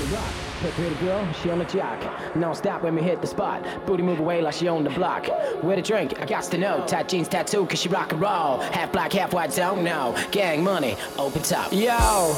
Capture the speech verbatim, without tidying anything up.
rock. Hey, pretty girl, she on the jock. Non stop when we hit the spot. Booty move away like she on the block. Where to drink? I got to know. Tight jeans tattoo, cause she rock and roll. Half black, half white, don't know. Gang money, open top. Yo,